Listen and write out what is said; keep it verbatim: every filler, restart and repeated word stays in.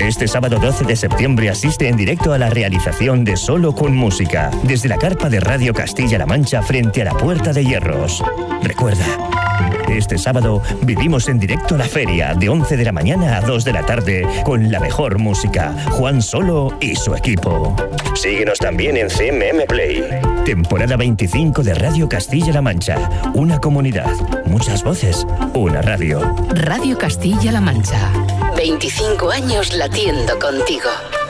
Este sábado doce de septiembre asiste en directo a la realización de Solo con Música, desde la carpa de Radio Castilla-La Mancha frente a la Puerta de Hierros. Recuerda, este sábado vivimos en directo la feria de once de la mañana a dos de la tarde con la mejor música, Juan Solo y su equipo. Síguenos también en C M M Play. Temporada veinticinco de Radio Castilla-La Mancha. Una comunidad, muchas voces, una radio. Radio Castilla-La Mancha. veinticinco años latiendo contigo.